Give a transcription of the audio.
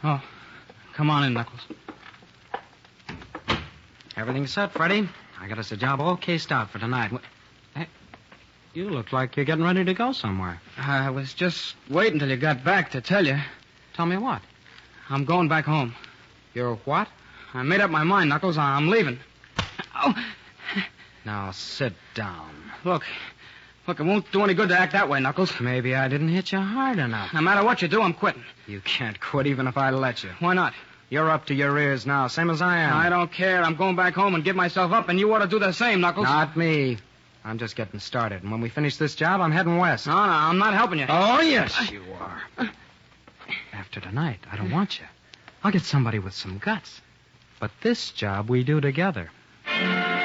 Oh, come on in, Knuckles. Everything's set, Freddie. I got us a job all cased out for tonight. Hey, you look like you're getting ready to go somewhere. I was just waiting till you got back to tell you. Tell me what? I'm going back home. You're what? I made up my mind, Knuckles. I'm leaving. Oh. Now, sit down. Look, it won't do any good to act that way, Knuckles. Maybe I didn't hit you hard enough. No matter what you do, I'm quitting. You can't quit even if I let you. Why not? You're up to your ears now, same as I am. I don't care. I'm going back home and give myself up, and you ought to do the same, Knuckles. Not me. I'm just getting started, and when we finish this job, I'm heading west. No, I'm not helping you. Oh, yes, you are. After tonight, I don't want you. I'll get somebody with some guts. But this job we do together.